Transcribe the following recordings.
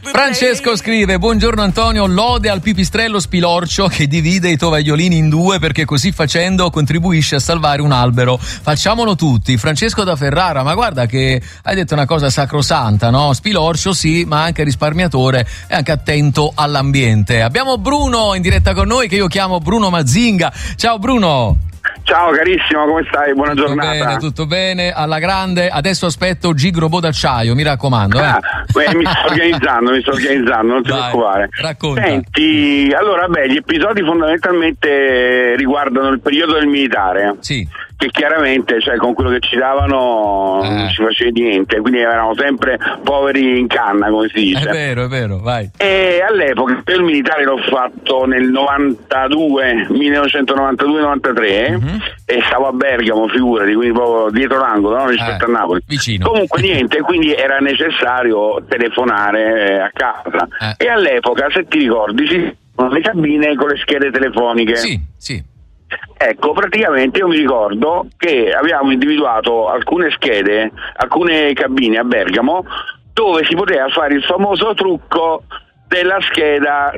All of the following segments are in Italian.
Francesco scrive: buongiorno Antonio, lode al pipistrello spilorcio che divide i tovagliolini in due, perché così facendo contribuisce a salvare un albero. Facciamolo tutti. Francesco da Ferrara, ma guarda che hai detto una cosa sacrosanta, no? Spilorcio sì, ma anche risparmiatore e anche attento all'ambiente. Abbiamo Bruno in diretta con noi, che io chiamo Bruno Mazinga. Ciao Bruno. Ciao carissimo, come stai? Buona giornata. Tutto bene, alla grande. Adesso aspetto Gigrobo d'acciaio, mi raccomando. Mi sto organizzando, non ti preoccupare. Racconta. Senti, allora gli episodi fondamentalmente riguardano il periodo del militare. Sì. Che chiaramente, con quello che ci davano non ci faceva niente, quindi eravamo sempre poveri in canna, come si dice. È vero, vai. E all'epoca il militare l'ho fatto nel 1992-93 e stavo a Bergamo, figurati, quindi proprio dietro l'angolo, no? Rispetto a Napoli. Vicino. Comunque niente, quindi era necessario telefonare a casa. E all'epoca, se ti ricordi, ci sono le cabine con le schede telefoniche. Sì. Ecco, praticamente io mi ricordo che abbiamo individuato alcune schede, alcune cabine a Bergamo, dove si poteva fare il famoso trucco della scheda,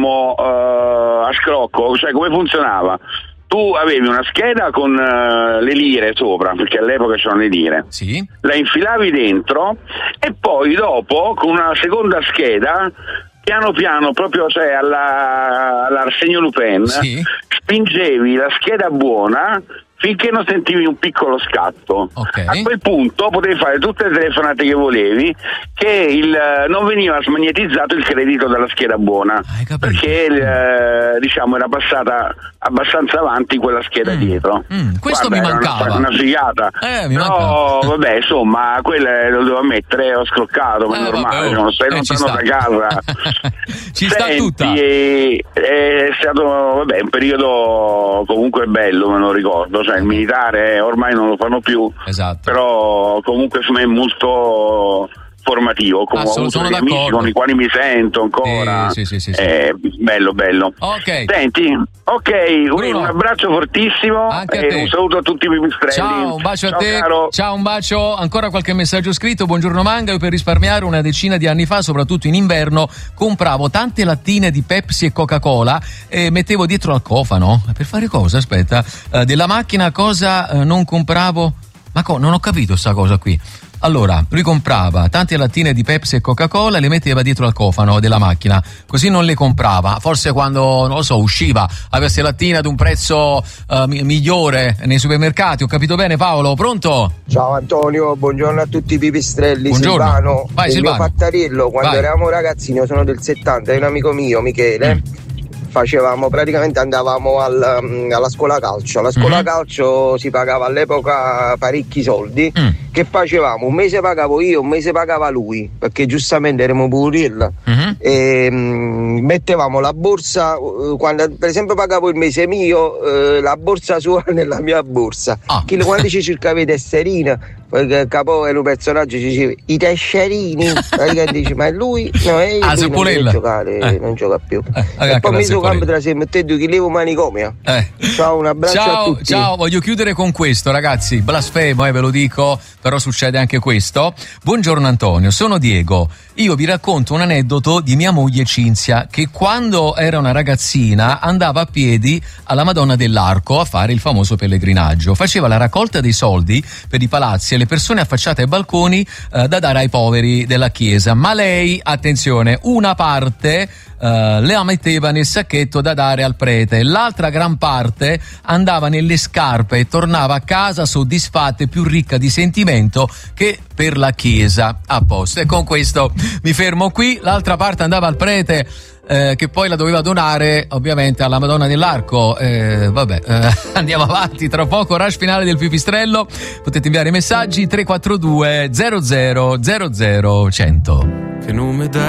a scrocco. Cioè, come funzionava? Tu avevi una scheda con le lire sopra, perché all'epoca c'erano le lire. Sì. La infilavi dentro e poi dopo, con una seconda scheda, piano piano, proprio all'Arsenio Lupin, spingevi la scheda buona finché non sentivi un piccolo scatto. Okay. A quel punto potevi fare tutte le telefonate che volevi, che non veniva smagnetizzato il credito dalla scheda buona, perché era passata abbastanza avanti quella scheda dietro. Questo mi mancava. Una figata. Vabbè, insomma, quella lo devo ammettere, ho scroccato, ma è normale, non stai lontano da casa. Ci sta tutta. È stato un periodo comunque bello, me lo ricordo. Il militare ormai non lo fanno più, però comunque per me è molto formativo, come ho avuto degli amici con i quali mi sento ancora. Sì. Bello. Ok. Senti, un abbraccio fortissimo e un saluto a tutti i pipistrelli. Ciao, un bacio a te. Caro. Ciao, un bacio. Ancora qualche messaggio scritto. Buongiorno Manga, io per risparmiare una decina di anni fa, soprattutto in inverno, compravo tante lattine di Pepsi e Coca-Cola e mettevo dietro al cofano. Per fare cosa? Aspetta, della macchina cosa non compravo? Ma non ho capito sta cosa qui. Allora, lui comprava tante lattine di Pepsi e Coca-Cola e le metteva dietro al cofano della macchina, così non le comprava. Forse quando, non lo so, usciva, aveva queste lattine ad un prezzo migliore nei supermercati. Ho capito bene, Paolo? Pronto? Ciao Antonio, buongiorno a tutti i pipistrelli. Buongiorno. Silvano, Vai, Silvano. mio Fattarello, quando eravamo ragazzini, io sono del 70, è un amico mio, Michele. Andavamo alla scuola calcio. Alla scuola calcio si pagava all'epoca parecchi soldi. Che facevamo? Un mese pagavo io, un mese pagava lui, perché giustamente eravamo purilla. E mettevamo la borsa, quando per esempio pagavo il mese mio, la borsa sua nella mia borsa. Quando ci cercava i tesserina, perché il capo era un personaggio, ci diceva i tesserini, dice, ma è lui? No, è io, non deve giocare, non gioca più. E poi mi sono cambiato tra sé, mettendo che levo manicomio. Ciao, un abbraccio a tutti. Ciao, voglio chiudere con questo, ragazzi, blasfemo, ve lo dico, però succede anche questo. Buongiorno Antonio, sono Diego. Io vi racconto un aneddoto di mia moglie Cinzia, che quando era una ragazzina andava a piedi alla Madonna dell'Arco a fare il famoso pellegrinaggio. Faceva la raccolta dei soldi per i palazzi e le persone affacciate ai balconi da dare ai poveri della chiesa. Ma lei, attenzione, una parte la metteva nel sacchetto da dare al prete, l'altra gran parte andava nelle scarpe e tornava a casa soddisfatta e più ricca di sentimento che per la chiesa. A posto. E con questo mi fermo qui. L'altra parte andava al prete, che poi la doveva donare ovviamente alla Madonna dell'Arco. Andiamo avanti, tra poco rush finale del Pipistrello. Potete inviare messaggi 342 00 00 100. Che non mi dai